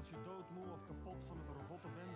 als je doodmoe of kapot van het ravotten bent,